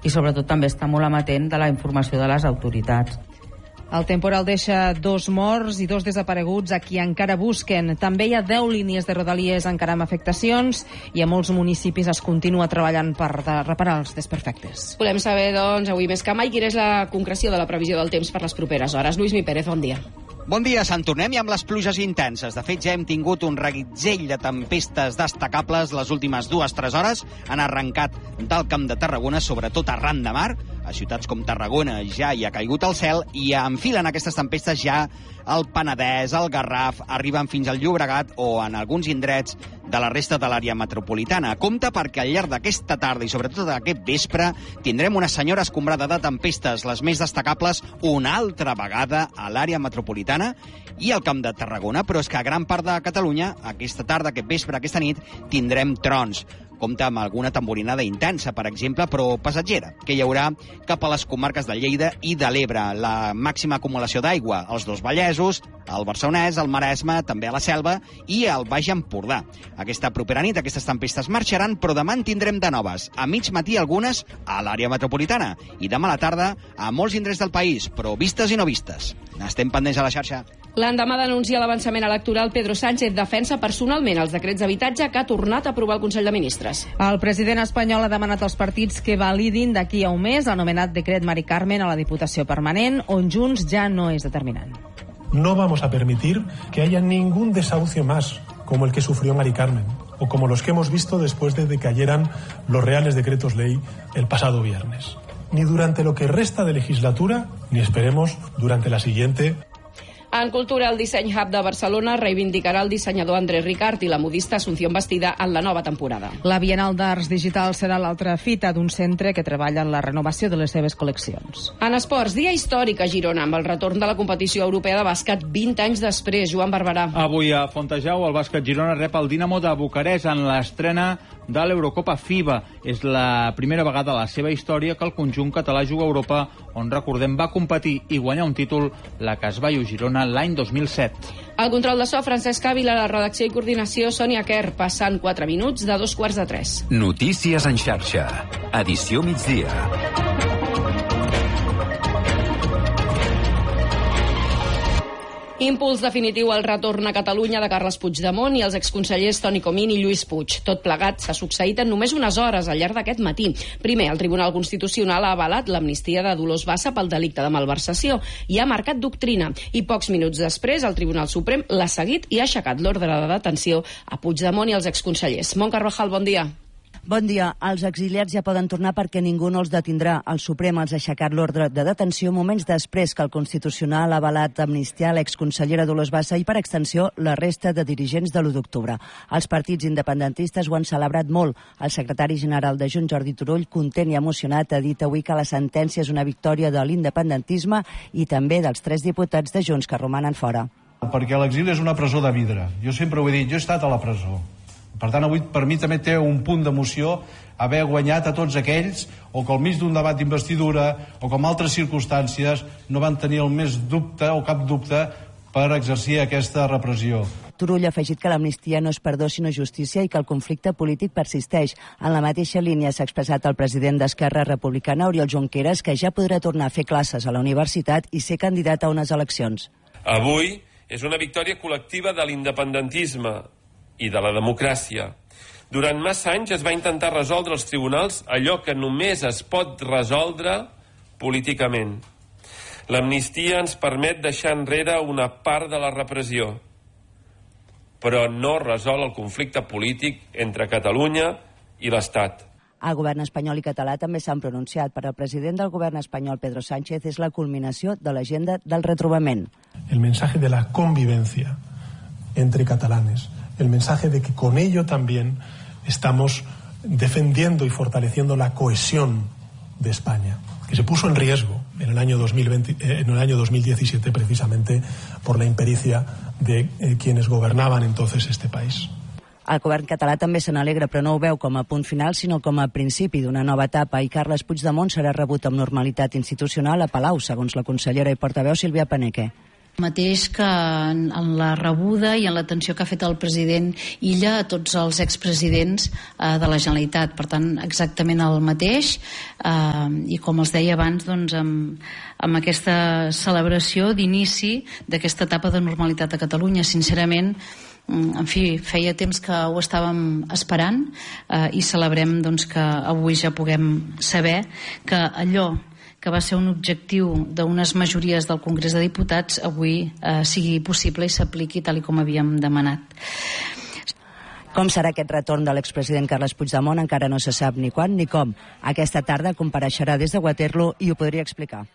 i sobretot també està molt amatent de la informació de les autoritats. El temporal deixa 2 morts i 2 desapareguts a qui encara busquen. També hi ha 10 línies de rodalies encara amb afectacions i a molts municipis es continua treballant per reparar els desperfectes. Volem saber, doncs, avui més que mai, quina és la concreció de la previsió del temps per les properes hores. Lluís Mi Pérez, bon dia. Bon dia, Sant Tornem i amb les pluges intenses. De fet, ja hem tingut un reguitzell de tempestes destacables les últimes 2-3 hores. Han arrencat del Camp de Tarragona, sobretot arran de mar. A ciutats com Tarragona ja hi ha caigut el cel i enfilen aquestes tempestes ja al Penedès, al Garraf, arriben fins al Llobregat o en alguns indrets de la resta de l'àrea metropolitana. Compte perquè al llarg d'aquesta tarda i sobretot d'aquest vespre tindrem una senyora escombrada de tempestes, les més destacables una altra vegada a l'àrea metropolitana i al Camp de Tarragona, però és que a gran part de Catalunya, aquesta tarda, aquest vespre, aquesta nit, tindrem trons. Compte amb alguna tamborinada intensa, per exemple, però passatgera, que hi haurà cap a les comarques de Lleida i de l'Ebre. La màxima acumulació d'aigua als dos Vallesos, al Barcelonès, al Maresme, també a la Selva i al Baix Empordà. Aquesta propera nit aquestes tempestes marxaran, però demà en tindrem de noves. A mig matí algunes a l'àrea metropolitana i demà a la tarda a molts indrets del país, però vistes i no vistes. Estem pendents a la xarxa. L'endemà d'anunciar l'avançament electoral, Pedro Sánchez defensa personalment els decrets d'habitatge que ha tornat a aprovar el Consell de Ministres. El president espanyol ha demanat als partits que validin d'aquí a un mes l'anomenat decret Mari Carmen a la Diputació Permanent, on Junts ja no és determinant. No vamos a permitir que haya ningún desahucio más, como el que sufrió Mari Carmen, o como los que hemos visto después de que cayeran los reales decretos ley el pasado viernes. Ni durante lo que resta de legislatura, ni esperemos durante la siguiente. En cultura, el Disseny Hub de Barcelona reivindicarà el dissenyador Andrés Ricart i la modista Asunción Bastida en la nova temporada. La Bienal d'Arts Digital serà l'altra fita d'un centre que treballa en la renovació de les seves col·leccions. En esports, dia històric a Girona, amb el retorn de la competició europea de bàsquet 20 anys després. Joan Barberà. Avui a Fontejau, el bàsquet Girona rep el Dinamo de Bucarest en l'estrena de l'Eurocopa FIBA. És la primera vegada a la seva història que el conjunt català juga a Europa, on, recordem, va competir i guanyar un títol, la Casballo Girona, l'any 2007. El control de so, Francesc Ávila, la redacció i coordinació, Sònia Kerr, passant 4 minuts de 2:45. Notícies en xarxa. Edició migdia. Impuls definitiu al retorn a Catalunya de Carles Puigdemont i els exconsellers Toni Comín i Lluís Puig. Tot plegat s'ha succeït en només unes hores al llarg d'aquest matí. Primer, el Tribunal Constitucional ha avalat l'amnistia de Dolors Bassa pel delicte de malversació i ha marcat doctrina. I pocs minuts després, el Tribunal Suprem l'ha seguit i ha aixecat l'ordre de detenció a Puigdemont i els exconsellers. Mont Carvajal, bon dia. Bon dia. Els exiliats ja poden tornar perquè ningú no els detindrà. El Suprem els ha aixecat l'ordre de detenció moments després que el Constitucional ha avalat amnistiar l'exconsellera Dolors Bassa i, per extensió, la resta de dirigents de l'1 d'octubre. Els partits independentistes ho han celebrat molt. El secretari general de Junts, Jordi Turull, content i emocionat, ha dit avui que la sentència és una victòria de l'independentisme i també dels 3 diputats de Junts que romanen fora. Perquè l'exili és una presó de vidre. Jo sempre ho he dit, jo he estat a la presó. Per tant, avui per mi també té un punt d'emoció haver guanyat a tots aquells o que al mig d'un debat d'investidura o com altres circumstàncies no van tenir el més dubte o cap dubte per exercir aquesta repressió. Turull ha afegit que l'amnistia no és perdó sinó justícia i que el conflicte polític persisteix. En la mateixa línia s'ha expressat el president d'Esquerra Republicana, Oriol Junqueras, que ja podrà tornar a fer classes a la universitat i ser candidat a unes eleccions. Avui és una victòria col·lectiva de l'independentisme i de la democràcia. Durant massa anys es va intentar resoldre als tribunals allò que només es pot resoldre políticament. L'amnistia ens permet deixar enrere una part de la repressió, però no resol el conflicte polític entre Catalunya i l'Estat. El govern espanyol i català també s'han pronunciat. Per al president del govern espanyol, Pedro Sánchez, és la culminació de l'agenda del retrobament. El mensaje de la convivencia entre catalanes. El mensaje de que con ello también estamos defendiendo y fortaleciendo la cohesión de España, que se puso en riesgo en el año 2017 precisamente por la impericia de quienes gobernaban entonces este país. El govern català també se n'alegra, però no ho veu com a punt final, sinó com a principi d'una nova etapa, i Carles Puigdemont serà rebut amb normalitat institucional a Palau, segons la consellera i portaveu Sílvia Paneque. Mateix que en la rebuda i en l'atenció que ha fet el president Illa a tots els expresidents de la Generalitat. Per tant, exactament el mateix, i com els deia abans, doncs, amb aquesta celebració d'inici d'aquesta etapa de normalitat a Catalunya. Sincerament, en fi, feia temps que ho estàvem esperant, i celebrem doncs, que avui ja puguem saber que allò que va ser un objectiu d'unes majories del Congrés de Diputats avui sigui possible i s'apliqui tal com havíem demanat. Com serà aquest retorn de l'expresident Carles Puigdemont encara no se sap ni quan ni com. Aquesta tarda compareixerà des de Waterloo i ho podria explicar.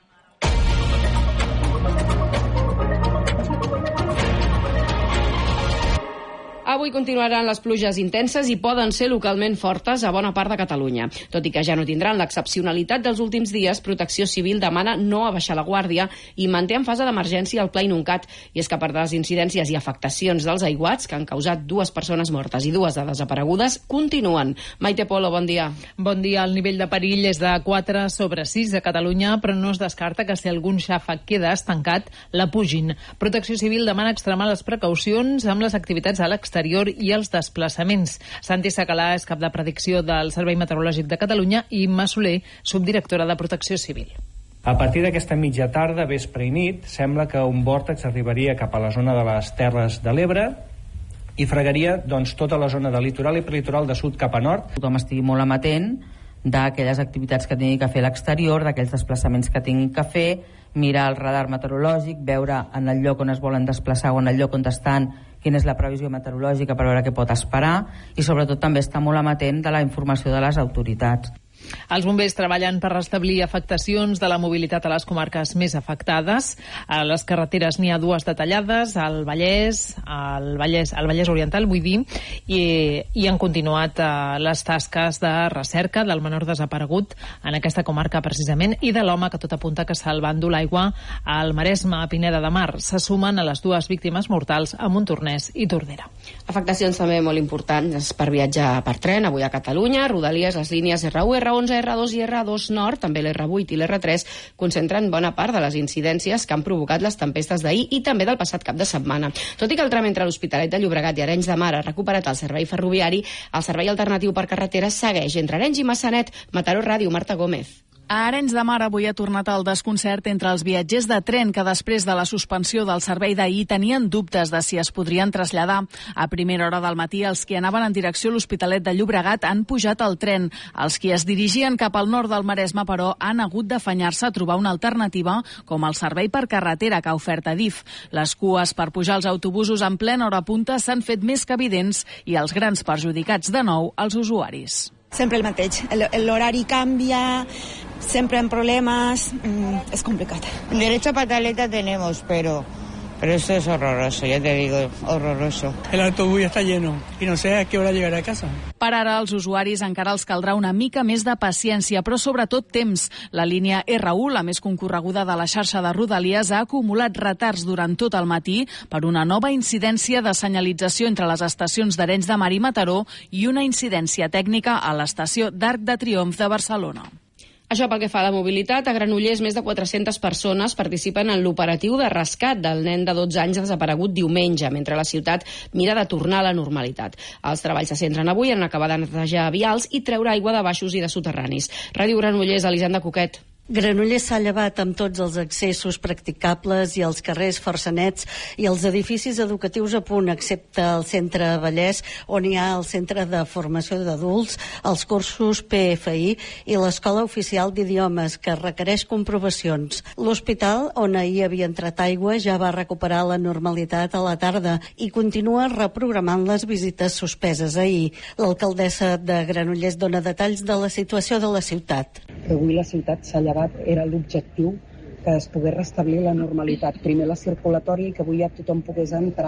Avui continuaran les pluges intenses i poden ser localment fortes a bona part de Catalunya. Tot i que ja no tindran l'excepcionalitat dels últims dies, Protecció Civil demana no abaixar la guàrdia i manté en fase d'emergència el Pla Inuncat. I és que per les incidències i afectacions dels aiguats, que han causat 2 persones mortes i 2 de desaparegudes, continuen. Maite Polo, bon dia. Bon dia. El nivell de perill és de 4/6 a Catalunya, però no es descarta que si algun xàfec queda estancat, la pugin. Protecció Civil demana extremar les precaucions amb les activitats a l'exterior i els desplaçaments. Santi Sacalà és cap de predicció del Servei Meteorològic de Catalunya i Imma Soler, subdirectora de Protecció Civil. A partir d'aquesta mitja tarda, vespre i nit, sembla que un vòrtex arribaria cap a la zona de les Terres de l'Ebre i fregaria doncs, tota la zona del litoral i prelitoral de sud cap a nord. Tothom estigui molt amatent d'aquelles activitats que tingui que fer a l'exterior, d'aquells desplaçaments que tingui que fer, mirar el radar meteorològic, veure en el lloc on es volen desplaçar o en el lloc on estan quina és la previsió meteorològica per veure què pot esperar, i sobretot també estar molt amatent de la informació de les autoritats. Els bombers treballen per restablir afectacions de la mobilitat a les comarques més afectades. A les carreteres n'hi ha 2 detallades, al Vallès Oriental, vull dir, i han continuat les tasques de recerca del menor desaparegut en aquesta comarca precisament, i de l'home que tot apunta que se'l va endur l'aigua al Maresme, a Pineda de Mar. Se sumen a les 2 víctimes mortals a Montornès i Tordera. Afectacions també molt importants per viatjar per tren avui a Catalunya. Rodalies, les línies R1, R11, R2 i R2 Nord, també l'R8 i l'R3, concentren bona part de les incidències que han provocat les tempestes d'ahir i també del passat cap de setmana. Tot i que el tram entre l'Hospitalet de Llobregat i Arenys de Mar ha recuperat el servei ferroviari, el servei alternatiu per carretera segueix entre Arenys i Massanet. Mataró Ràdio, Marta Gómez. A Arenys de Mar avui ha tornat el desconcert entre els viatgers de tren que després de la suspensió del servei d'ahir tenien dubtes de si es podrien traslladar. A primera hora del matí, els que anaven en direcció a l'Hospitalet de Llobregat han pujat al tren. Els que es dirigien cap al nord del Maresme, però, han hagut d'afanyar-se a trobar una alternativa, com el servei per carretera que ha ofert Adif. Les cues per pujar als autobusos en plena hora punta s'han fet més que evidents i els grans perjudicats de nou els usuaris. Sempre el mateix. L'horari canvia, sempre en problemas, es complicado. Derecho a pataleta tenemos, pero esto es horroroso, ya te digo, horroroso. El autobús está lleno y no sé a qué hora llegaré a casa. Per ara, als usuaris encara els caldrà una mica més de paciència, però sobretot temps. La línia R1, la més concorreguda de la xarxa de Rodalies, ha acumulat retards durant tot el matí per una nova incidència de senyalització entre les estacions d'Arenys de Mar i Mataró i una incidència tècnica a l'estació d'Arc de Triomf de Barcelona. Això pel que fa a la mobilitat, a Granollers més de 400 persones participen en l'operatiu de rescat del nen de 12 anys desaparegut diumenge, mentre la ciutat mira de tornar a la normalitat. Els treballs se centren avui en acabar de netejar vials i treure aigua de baixos i de soterranis. Ràdio Granollers, Elisenda Coquet. Granollers s'ha llevat amb tots els accessos practicables i els carrers força nets i els edificis educatius a punt, excepte el centre Vallès, on hi ha el centre de formació d'adults, els cursos PFI i l'escola oficial d'idiomes, que requereix comprovacions. L'hospital, on ahir havia entrat aigua, ja va recuperar la normalitat a la tarda i continua reprogramant les visites suspeses ahir. L'alcaldessa de Granollers dona detalls de la situació de la ciutat. Avui la ciutat s'ha llevat, era l'objectiu que es pogués restablir la normalitat. Primer la circulatòria i que avui ja tothom pogués entrar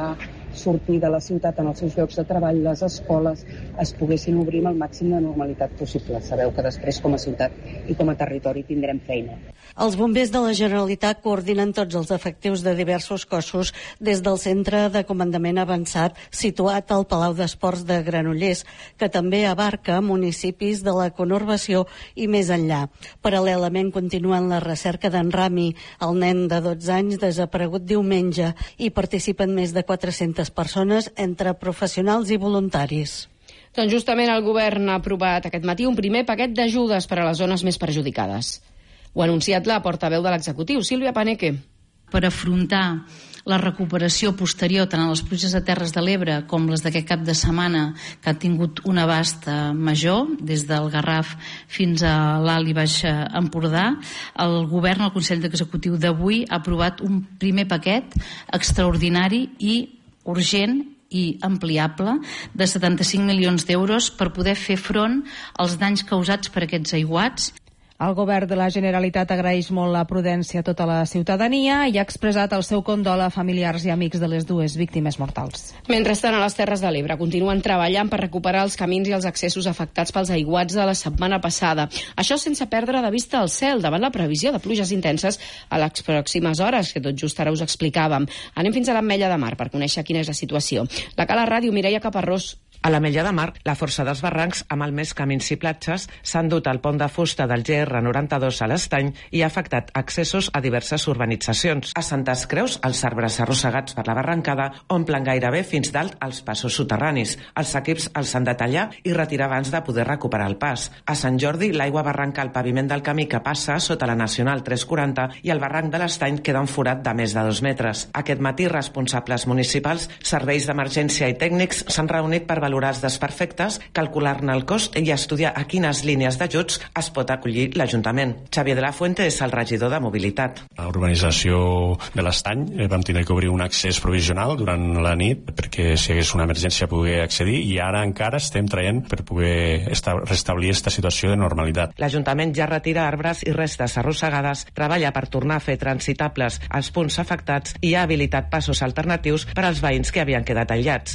sortir de la ciutat en els seus llocs de treball, les escoles es poguessin obrir amb el màxim de normalitat possible. Sabeu que després com a ciutat i com a territori tindrem feina. Els bombers de la Generalitat coordinen tots els efectius de diversos cossos des del centre de comandament avançat situat al Palau d'Esports de Granollers, que també abarca municipis de la conurbació i més enllà. Paral·lelament continuen la recerca d'en Rami, el nen de 12 anys desaparegut diumenge, i participen més de 400 persones entre professionals i voluntaris. Doncs justament el govern ha aprovat aquest matí un primer paquet d'ajudes per a les zones més perjudicades. Ho ha anunciat la portaveu de l'executiu, Sílvia Paneque. Per afrontar la recuperació posterior tant a les pluges de Terres de l'Ebre com les d'aquest cap de setmana, que han tingut un abast major, des del Garraf fins a l'Alt i Baix Empordà, el govern, el Consell Executiu d'avui, ha aprovat un primer paquet extraordinari i urgent i ampliable de 75 milions d'euros per poder fer front als danys causats per aquests aiguats. El govern de la Generalitat agraeix molt la prudència a tota la ciutadania i ha expressat el seu condol a familiars i amics de les dues víctimes mortals. Mentrestant, a les Terres de l'Ebre continuen treballant per recuperar els camins i els accessos afectats pels aiguats de la setmana passada. Això sense perdre de vista el cel davant la previsió de pluges intenses a les pròximes hores, que tot just ara us explicàvem. Anem fins a l'Ametlla de Mar per conèixer quina és la situació. La Cala Ràdio, Mireia Caparrós. A l'Ametlla de Mar, la força dels barrancs, amb el més camins i platges, s'han dut al pont de fusta del GR92 a l'Estany i ha afectat accessos a diverses urbanitzacions. A Santes Creus, els arbres arrossegats per la barrancada omplen gairebé fins dalt els passos soterranis. Els equips els han de tallar i retirar abans de poder recuperar el pas. A Sant Jordi, l'aigua barranca al paviment del camí que passa sota la Nacional 340 i el barranc de l'Estany queda un forat de més de 2 metres. Aquest matí, responsables municipals, serveis d'emergència i tècnics s'han reunit per valorar els desperfectes, calcular-ne el cost i estudiar a quines línies d'ajuts es pot acollir l'Ajuntament. Xavier de la Fuente és el regidor de Mobilitat. A l'urbanització de l'Estany vam tenir que obrir un accés provisional durant la nit perquè si hi hagués una emergència poder accedir i ara encara estem traient per poder restablir aquesta situació de normalitat. L'Ajuntament ja retira arbres i restes arrossegades, treballa per tornar a fer transitables els punts afectats i ha habilitat passos alternatius per als veïns que havien quedat aïllats.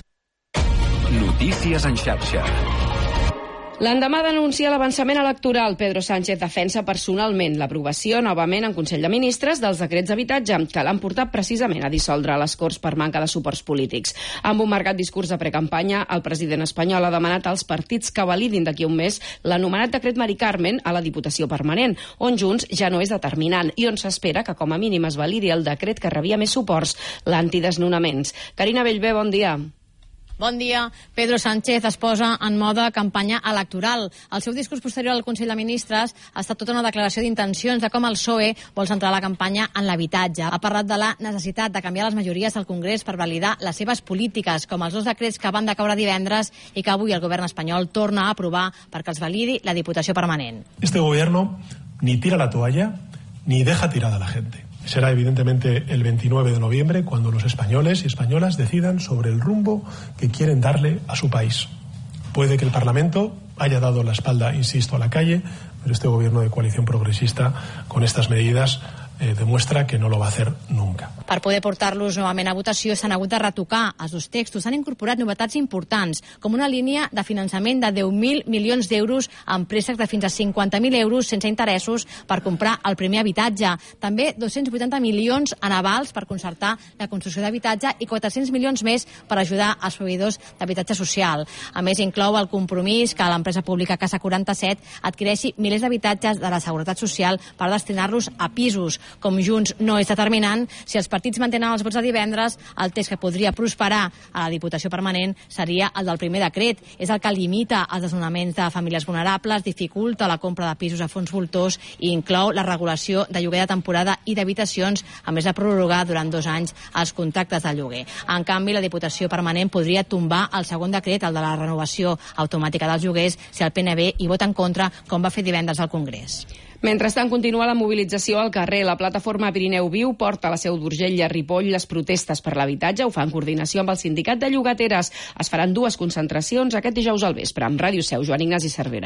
Notícies en xarxa. L'endemà d'anunciar l'avançament electoral, Pedro Sánchez defensa personalment l'aprovació novament en Consell de Ministres dels decrets d'habitatge que l'han portat precisament a dissoldre les Corts per manca de suports polítics. Amb un marcat discurs de precampanya, el president espanyol ha demanat als partits que validin d'aquí un mes l'anomenat decret Mari Carmen a la Diputació Permanent, on Junts ja no és determinant i on s'espera que com a mínim es validi el decret que rebia més suports, l'antidesnonaments. Carina Bellver, bon dia. Bon dia. Pedro Sánchez es posa en mode campanya electoral. El seu discurs posterior al Consell de Ministres ha estat tota una declaració d'intencions de com el PSOE vol centrar la campanya en l'habitatge. Ha parlat de la necessitat de canviar les majories al Congrés per validar les seves polítiques, com els 2 decrets que van decaure divendres i que avui el govern espanyol torna a aprovar perquè els validi la Diputació Permanent. Este gobierno ni tira la toalla ni deja tirada a la gente. Será evidentemente el 29 de noviembre cuando los españoles y españolas decidan sobre el rumbo que quieren darle a su país. Puede que el Parlamento haya dado la espalda, insisto, a la calle, pero este gobierno de coalición progresista con estas medidas demuestra que no lo va a hacer nunca. Per poder portar-los novament a votació s'han hagut de retocar els 2 textos. Han incorporat novetats importants, com una línia de finançament de 10.000 milions d'euros amb préstecs de fins a 50.000 euros sense interessos per comprar el primer habitatge. També 280 milions en avals per concertar la construcció d'habitatge i 400 milions més per ajudar als proveïdors d'habitatge social. A més, inclou el compromís que l'empresa pública Casa 47 adquireixi milers d'habitatges de la Seguretat Social per destinar-los a pisos. Com Junts no és determinant, si els partits mantenen els vots de divendres, el text que podria prosperar a la Diputació Permanent seria el del primer decret. És el que limita els desnonaments de famílies vulnerables, dificulta la compra de pisos a fons voltors i inclou la regulació de lloguer de temporada i d'habitacions, a més de prorrogar durant 2 anys els contractes de lloguer. En canvi, la Diputació Permanent podria tombar el segon decret, el de la renovació automàtica dels lloguers, si el PNB hi vota en contra, com va fer divendres al Congrés. Mentrestant, continua la mobilització al carrer. La plataforma Pirineu Viu porta a la Seu d'Urgell i a Ripoll les protestes per l'habitatge. Ho fa en coordinació amb el sindicat de llogateres. Es faran 2 concentracions aquest dijous al vespre. Amb Ràdio Seu, Joan Ignasi Cervera.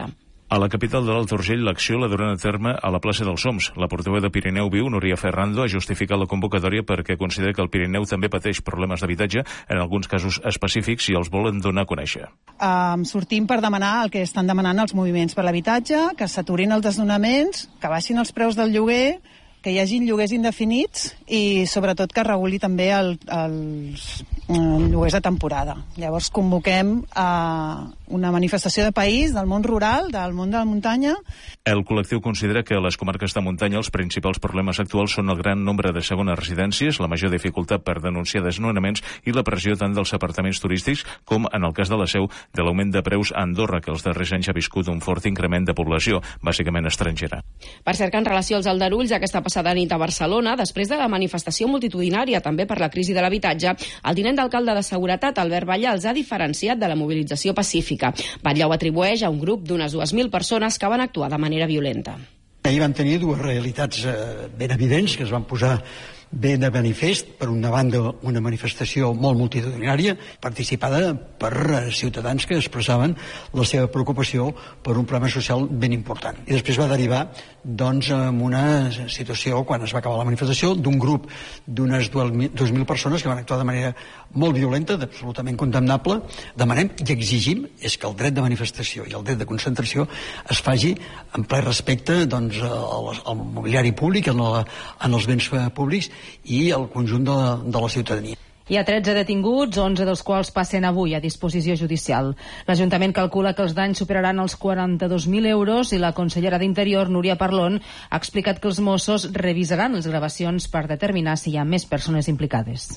A la capital de l'Alt Urgell, l'acció la duran a terme a la plaça dels Oms. La portaveu de Pirineu Viu, Núria Ferrando, ha justificat la convocatòria perquè considera que el Pirineu també pateix problemes d'habitatge, en alguns casos específics, i els volen donar a conèixer. Sortim per demanar el que estan demanant els moviments per l'habitatge, que s'aturin els desnonaments, que baixin els preus del lloguer, que hi hagi lloguers indefinits i sobretot que reguli també els lloguers de temporada. Llavors convoquem una manifestació de país, del món rural, del món de la muntanya. El col·lectiu considera que a les comarques de muntanya els principals problemes actuals són el gran nombre de segones residències, la major dificultat per denunciar desnonaments i la pressió tant dels apartaments turístics com, en el cas de la Seu, de l'augment de preus a Andorra, que els darrers anys ha viscut un fort increment de població, bàsicament estrangera. Per cert, que en relació als aldarulls, aquesta passada nit a Barcelona, després de la manifestació multitudinària també per la crisi de l'habitatge, el tinent d'alcalde de Seguretat, Albert Batlle, els ha diferenciat de la mobilització pacífica. Batlle ho atribueix a un grup d'unes 2.000 persones que van actuar de manera violenta. Ahir van tenir dues realitats ben evidents que es van posar ben de manifest. Per una banda, una manifestació molt multitudinària, participada per ciutadans que expressaven la seva preocupació per un problema social ben important. I després va derivar, doncs, en una situació, quan es va acabar la manifestació, d'un grup d'unes 2.000 persones que van actuar de manera molt violenta, absolutament condemnable. Demanem i exigim és que el dret de manifestació i el dret de concentració es faci en ple respecte, doncs, al mobiliari públic, en els béns públics i al conjunt de la ciutadania. Hi ha 13 detinguts, 11 dels quals passen avui a disposició judicial. L'Ajuntament calcula que els danys superaran els 42.000 euros i la consellera d'Interior, Núria Parlon, ha explicat que els Mossos revisaran les gravacions per determinar si hi ha més persones implicades.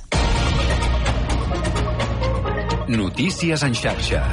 Notícies en xarxa.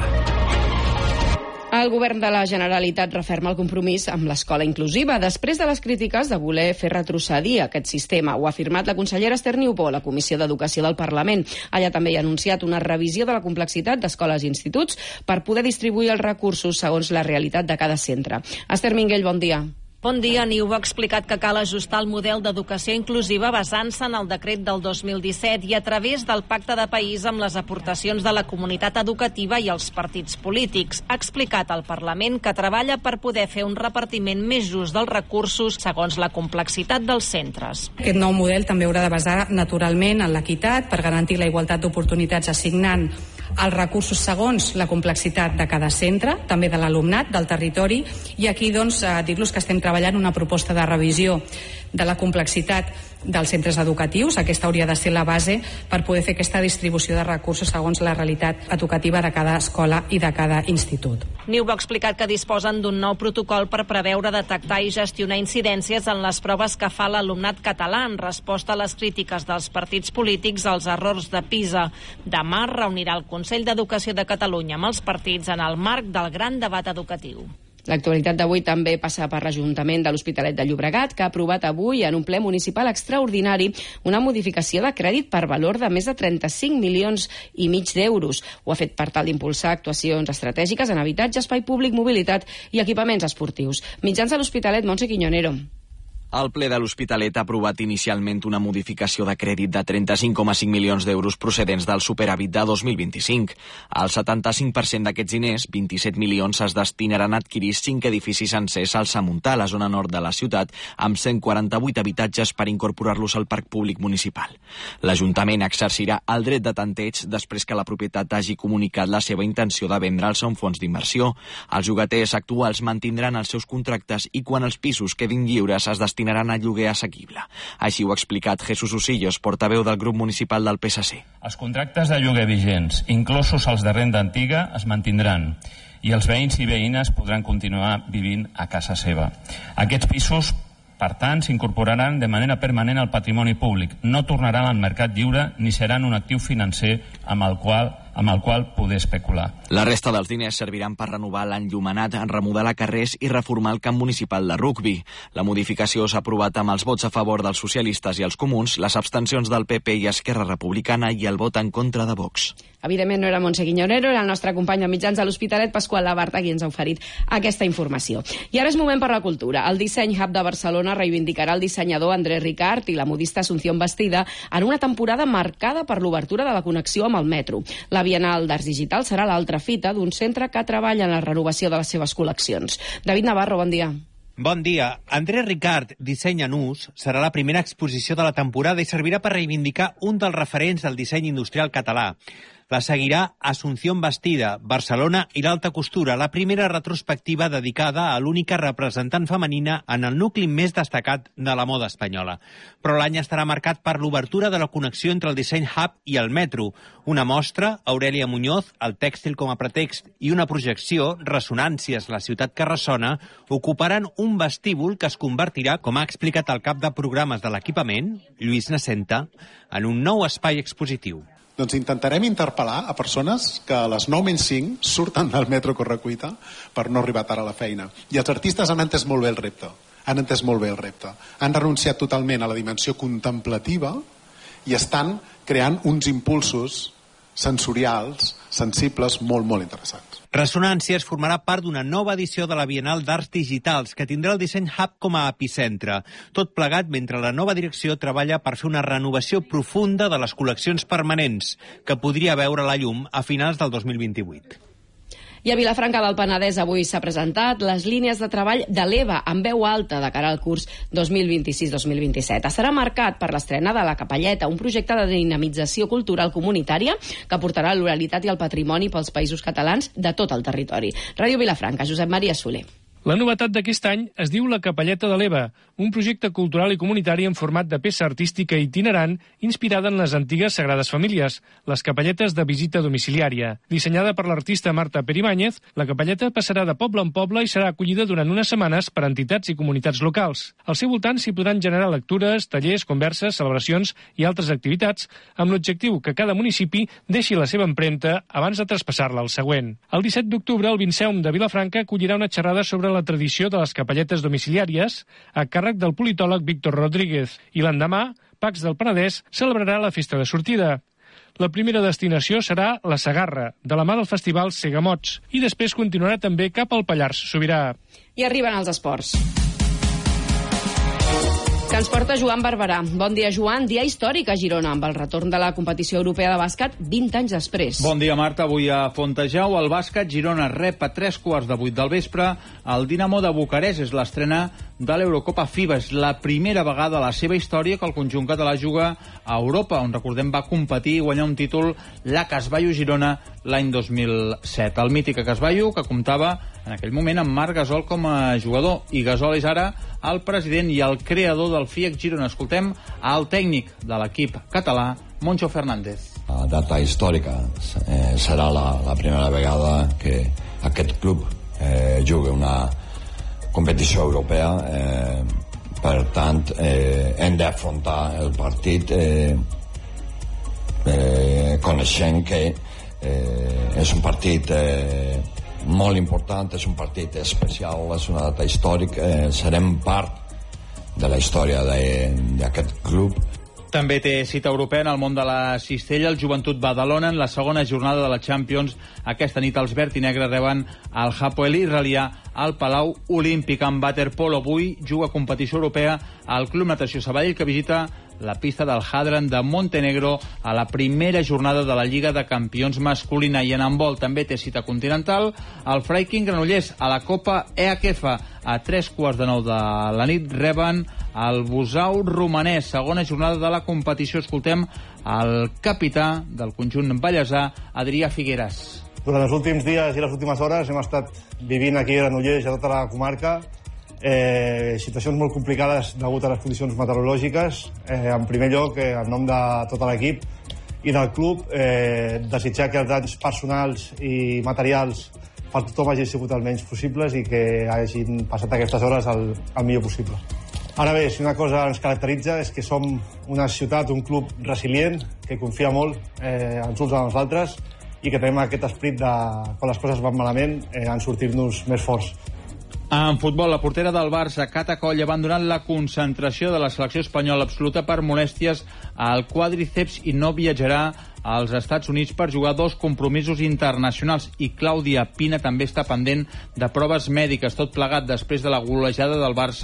El govern de la Generalitat referma el compromís amb l'escola inclusiva després de les crítiques de voler fer retrocedir aquest sistema. Ho ha afirmat la consellera Esther Niubó a la Comissió d'Educació del Parlament. Allà també hi ha anunciat una revisió de la complexitat d'escoles i instituts per poder distribuir els recursos segons la realitat de cada centre. Esther Minguell, bon dia. Bon dia. Niubó ha explicat que cal ajustar el model d'educació inclusiva basant-se en el decret del 2017 i a través del pacte de país amb les aportacions de la comunitat educativa i els partits polítics. Ha explicat al Parlament que treballa per poder fer un repartiment més just dels recursos segons la complexitat dels centres. Aquest nou model també haurà de basar naturalment en l'equitat per garantir la igualtat d'oportunitats assignant els recursos segons la complexitat de cada centre, també de l'alumnat, del territori, i aquí doncs dir-los que estem treballant una proposta de revisió de la complexitat dels centres educatius. Aquesta hauria de ser la base per poder fer aquesta distribució de recursos segons la realitat educativa de cada escola i de cada institut. Niubó ha explicat que disposen d'un nou protocol per preveure, detectar i gestionar incidències en les proves que fa l'alumnat català en resposta a les crítiques dels partits polítics als errors de PISA. Demà reunirà el Consell d'Educació de Catalunya amb els partits en el marc del gran debat educatiu. L'actualitat d'avui també passa per l'Ajuntament de l'Hospitalet de Llobregat, que ha aprovat avui en un ple municipal extraordinari una modificació de crèdit per valor de més de 35 milions i mig d'euros. Ho ha fet per tal d'impulsar actuacions estratègiques en habitatge, espai públic, mobilitat i equipaments esportius. Mitjans de l'Hospitalet, Montse Quiñonero. El ple de l'Hospitalet ha aprovat inicialment una modificació de crèdit de 35,5 milions d'euros procedents del superàvit de 2025. El 75% d'aquests diners, 27 milions, es destinaran a adquirir 5 edificis sencers al Samuntà, a la zona nord de la ciutat, amb 148 habitatges per incorporar-los al parc públic municipal. L'Ajuntament exercirà el dret de tanteig després que la propietat hagi comunicat la seva intenció de vendre'ls a un fons d'inversió. Els llogaters actuals mantindran els seus contractes i quan els pisos quedin lliures es destinaran a lloguer assequible. Així ho ha explicat Jesús Usillos, portaveu del grup municipal del PSC. Els contractes de lloguer vigents, inclosos els de renda antiga, es mantindran i els veïns i veïnes podran continuar vivint a casa seva. Aquests pisos, per tant, s'incorporaran de manera permanent al patrimoni públic, no tornaran al mercat lliure ni seran un actiu financer amb el qual poder especular. La resta dels diners serviran per renovar l'enllumenat, remodelar carrers i reformar el camp municipal de rugbi. La modificació s'ha aprovat amb els vots a favor dels socialistes i els comuns, les abstencions del PP i Esquerra Republicana i el vot en contra de Vox. Evidentment no era Montse Quiñonero, era el nostre company a mitjans de l'Hospitalet, Pasqual Labarta, qui ens ha oferit aquesta informació. I ara és moment per la cultura. El Disseny Hub de Barcelona reivindicarà el dissenyador Andrés Ricart i la modista Asunción Bastida en una temporada marcada per l'obertura de la connexió amb el metro. La La Bienal d'Arts Digitals serà l'altra fita d'un centre que treballa en la renovació de les seves col·leccions. David Navarro, bon dia. Bon dia. André Ricard, Disseny en ús, serà la primera exposició de la temporada i servirà per reivindicar un dels referents del disseny industrial català. La seguirà Asunción Bastida, Barcelona i l'alta costura, la primera retrospectiva dedicada a l'única representant femenina en el nucli més destacat de la moda espanyola. Però l'any estarà marcat per l'obertura de la connexió entre el Disseny Hub i el metro. Una mostra, Aurelia Muñoz, el tèxtil com a pretext, i una projecció, Ressonàncies, la ciutat que ressona, ocuparan un vestíbul que es convertirà, com ha explicat el cap de programes de l'equipament, Lluís Nacenta, en un nou espai expositiu. Doncs intentarem interpel·lar a persones que a les 9:05 surten del metro correcuita per no arribar tard a la feina. I els artistes han entès molt bé el repte. Han renunciat totalment a la dimensió contemplativa i estan creant uns impulsos sensorials, sensibles, molt, molt interessants. Ressonàncies formarà part d'una nova edició de la Bienal d'Arts Digitals, que tindrà el Disseny Hub com a epicentre. Tot plegat mentre la nova direcció treballa per fer una renovació profunda de les col·leccions permanents, que podria veure la llum a finals del 2028. I a Vilafranca del Penedès avui s'ha presentat les línies de treball de l'EVA en veu alta de cara al curs 2026-2027. Estarà marcat per l'estrena de La Capelleta, un projecte de dinamització cultural comunitària que portarà l'oralitat i el patrimoni pels països catalans de tot el territori. Ràdio Vilafranca, Josep Maria Soler. La novetat d'aquest any es diu La Capelleta de l'Eva, un projecte cultural i comunitari en format de peça artística itinerant inspirada en les antigues Sagrades Famílies, les capelletes de visita domiciliària. Dissenyada per l'artista Marta Peribáñez, la capelleta passarà de poble en poble i serà acollida durant unes setmanes per entitats i comunitats locals. Al seu voltant s'hi podran generar lectures, tallers, converses, celebracions i altres activitats, amb l'objectiu que cada municipi deixi la seva empremta abans de traspassar-la al següent. El 17 d'octubre, el Vinceum de Vilafranca acollirà una xerrada sobre la tradició de les capelletes domiciliàries a càrrec del politòleg Víctor Rodríguez i l'endemà, Pacs del Penedès celebrarà la festa de sortida. La primera destinació serà la Segarra, de la mà del festival Segamots, i després continuarà també cap al Pallars Sobirà. I arriben els esports. Que ens porta Joan Barberà. Bon dia, Joan. Dia històric a Girona, amb el retorn de la competició europea de bàsquet 20 anys després. Bon dia, Marta. Avui a Fontejau, el bàsquet Girona rep a 3:15 del vespre el Dinamo de Bucarest. És l'estrena de l'Eurocopa FIBA. És la primera vegada a la seva història que el conjunt català juga a Europa, on, recordem, va competir i guanyar un títol la Casballo Girona l'any 2007. El mític Casballo, que comptava en aquell moment amb Marc Gasol com a jugador, i Gasol és ara el president i el creador del FIEC Girona. Escoltem el tècnic de l'equip català, Moncho Fernández. La data històrica serà la primera vegada que aquest club juga una competició europea, per tant hem d'afrontar el partit coneixent que és un partit molt important, és un partit especial, és una data històrica, serem part de la història d'aquest club. També té cita europea en el món de la cistella, el Joventut Badalona, en la segona jornada de la Champions. Aquesta nit els verd i negre reben el Hapoel israelià al Palau Olímpic. En waterpolo avui juga competició europea al Club Natació Sabadell, que visita la pista del Hadran de Montenegro a la primera jornada de la Lliga de Campions masculina. I en handbol també té cita continental el Freiking Granollers a la Copa EAKEFA. A 3:15 de la nit reben el Busau romanès, segona jornada de la competició. Escoltem el capità del conjunt ballesà, Adrià Figueras. Durant els últims dies i les últimes hores hem estat vivint aquí a Granollers i a tota la comarca situacions molt complicades degut a les condicions meteorològiques. En primer lloc, en nom de tot l'equip i del club, desitjar que els danys personals i materials per tothom hagin sigut el menys possibles i que hagin passat aquestes hores el millor possible. Ara bé, si una cosa ens caracteritza és que som una ciutat, un club resilient, que confia molt ens uns en els altres i que tenim aquest esperit de, quan les coses van malament, en sortir-nos més forts. En futbol, la portera del Barça, Cata Coll, ha abandonat la concentració de la selecció espanyola absoluta per molèsties al quàdriceps i no viatjarà als Estats Units per jugar 2 compromisos internacionals. I Clàudia Pina també està pendent de proves mèdiques, tot plegat després de la golejada del Barça,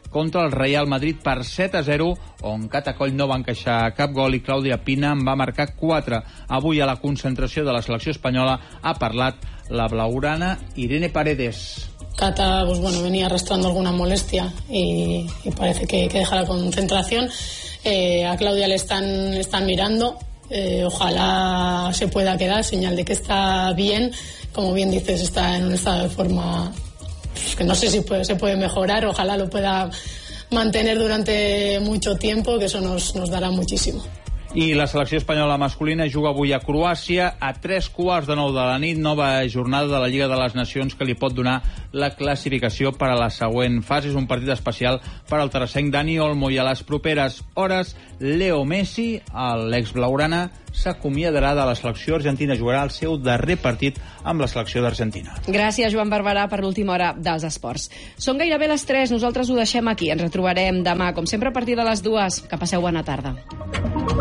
contra el Real Madrid per 7-0, on Catacoll no va encaixar cap gol i Clàudia Pina en va marcar 4. Avui a la concentració de la selecció espanyola ha parlat la blaugrana Irene Paredes. Cata venía arrastrando alguna molestia y parece que deja la concentración. A Claudia le están mirando. Ojalá se pueda quedar, señal de que está bien. Como bien dices, está en un estado de forma que no sé si se puede mejorar. Ojalá lo pueda mantener durante mucho tiempo, que eso nos dará muchísimo. I la selecció espanyola masculina juga avui a Croàcia a 9:15 de la nit, nova jornada de la Lliga de les Nacions que li pot donar la classificació per a la següent fase. És un partit especial per al terressenc Dani Olmo, i a les properes hores Leo Messi, l'ex blaugrana, s'acomiadarà de la selecció argentina, jugarà el seu darrer partit amb la selecció d'Argentina. Gràcies, Joan Barberà, per l'última hora dels esports. Són gairebé les 3, nosaltres ho deixem aquí. Ens retrobarem demà, com sempre, a partir de les 2. Que passeu bona tarda.